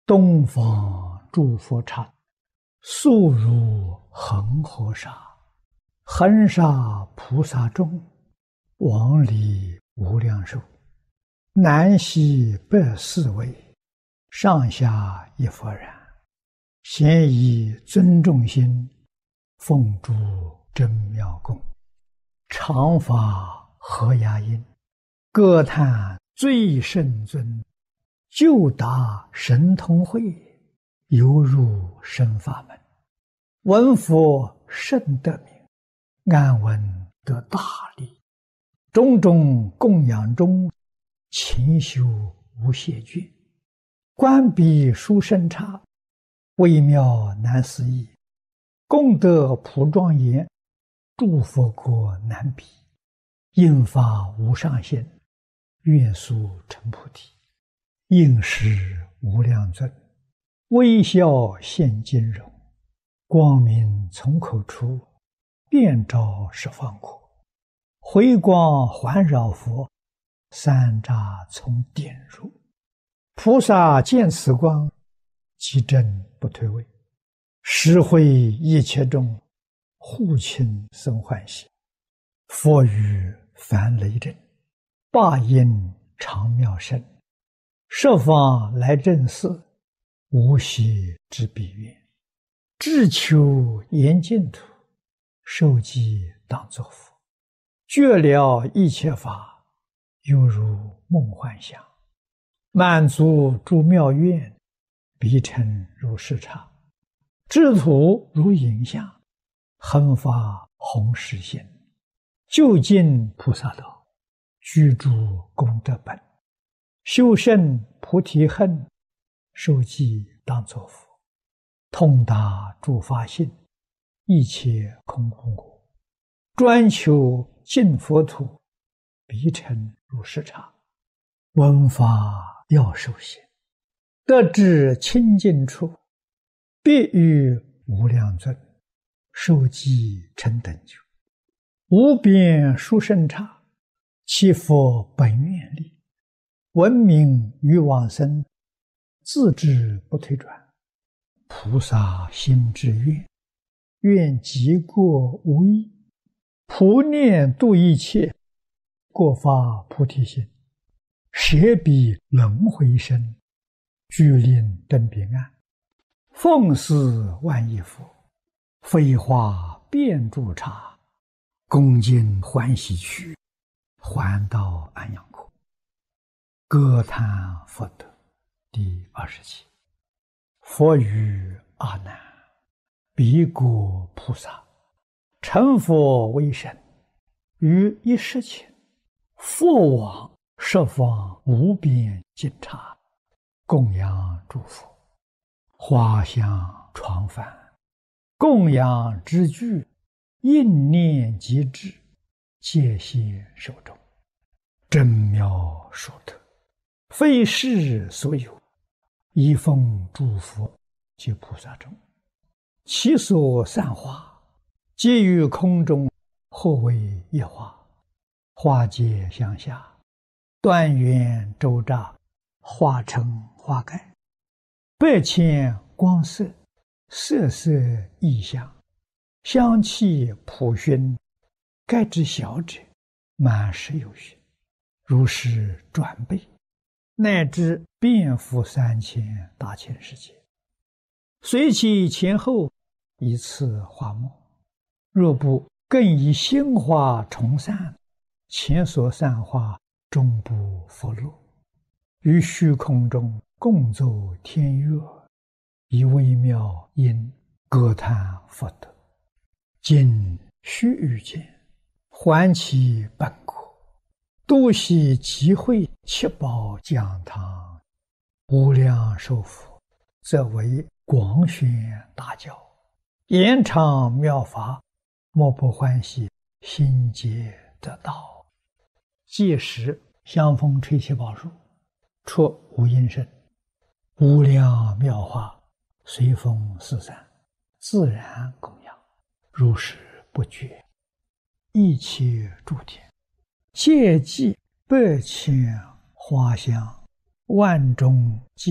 东方诸佛刹，速如恒河沙，恒沙菩萨众，往里无量寿。南西北四位，上下一佛然。咸以尊重心，奉诸真妙供，常法合雅音，歌叹最胜尊，就达神通会，犹入深法门。闻佛甚得名，安闻得大利。种种供养中，勤修无懈倦。观彼殊胜刹，微妙难思议。功德普庄严，诸佛国难比。应发无上限，愿速成菩提。应时无量尊，微笑现金容。光明从口出，遍照十方国。回光环绕佛，三匝从点入。菩萨见此光，即正不退位。实会一切众，护亲生欢喜。佛语凡雷震，霸音常妙声。设方来正寺，无息之彼愿。志求严净土，受记当作佛。觉了一切法，犹如梦幻想。满足诸妙愿，彼尘如视刹。智土如影像，恒发弘誓心。究竟菩萨道，居住功德本。修胜菩提恨，受记当作佛。通达诸法性，一切空空果。专求净佛土，彼尘如视刹。闻法要受行，得至清净处，必遇无量尊，受记成等觉。无边殊胜刹，其佛本愿力。闻名于往生，自知不退转。菩萨心之愿，愿极过无异。普念度一切，过发菩提心。舍彼轮回身，具令登彼岸。奉祀万亿佛，飞化遍诸刹。恭敬欢喜去，还到安养国。歌叹佛德第27。佛语阿难：彼国菩萨，成佛为身，于一时前，佛往十方无边尽刹，供养诸佛。花香床幡，供养之具，应念即至，戒现手中。真妙殊特，非世所有。一奉诸佛及菩萨众，其所散花，皆于空中，或为一花。花结相下，端圆周匝，花成花盖。百千光色，色色异香，香气普熏。盖之小者，满室有余，如是转倍，乃至遍覆3000大千世界。随其前后，以次花末。若不更以新花重散，前所散花终不复落。于虚空中共奏天乐，以微妙音歌叹佛德。今须臾间，还其本国。多悉集会七宝讲堂，无量寿佛，则为广宣大教，延长妙法，莫不欢喜，心皆得道。届时香风吹七宝树，出无音声，无量妙法随风四散，自然供养，如是不绝。一切诸天，皆记百千花香，万众